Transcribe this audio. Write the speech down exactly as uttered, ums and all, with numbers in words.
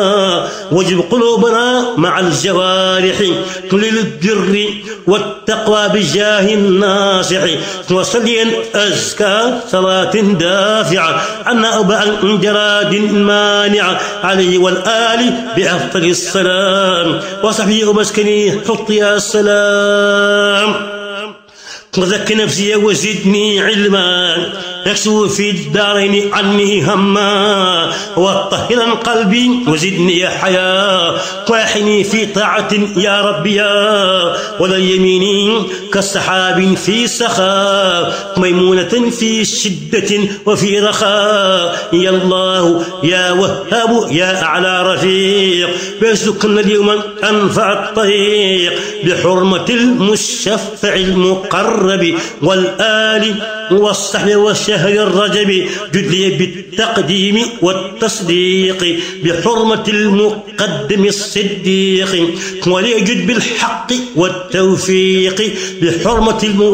وجب قلوبنا مع الجوارح للبر والتقوى بجاه الناصح وصليا أزكى صلاة دافعة عنا أبا جراد مانع عليه والآل بأفضل السلام وصحبه ومسكني حط يا السلام وزك نفسي وزدني علما يكسو في الدارين عني هما وطهرا قلبي وزدني حياة واحني في طاعة يا ربي يا ولا يميني كالسحاب في سخاء ميمونة في شدة وفي رخاء يا الله يا وهاب يا أعلى رفيق بيسلكنا اليوم أنفع الطريق بحرمة المشفع المقرب والآل والصحب والشهر الرجب جد لي بالتقديم والتصديق بحرمة المقدم الصديق وليجد بالحق والتوفيق بحرمة الم